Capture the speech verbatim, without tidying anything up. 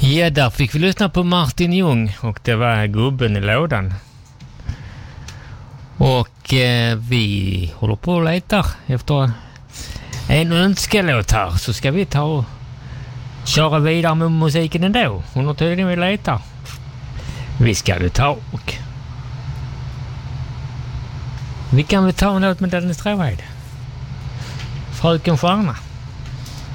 Ja, där fick vi lyssna på Martin Ljung och det var Gubben i lådan. Och eh, vi håller på och letar efter en önskelåt här, så ska vi ta och köra vidare med musiken ändå. Under tiden vi letar. Vi ska ju ta och vi kan väl ta en låt med Dennis Tråhed. Fröken Stjärna.